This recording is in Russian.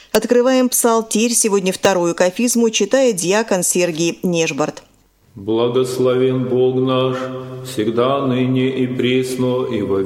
Открываем псалтирь. Сегодня вторую кафизму читает диакон Сергий Нежбард. Благословен Бог наш, всегда, ныне и присно, и во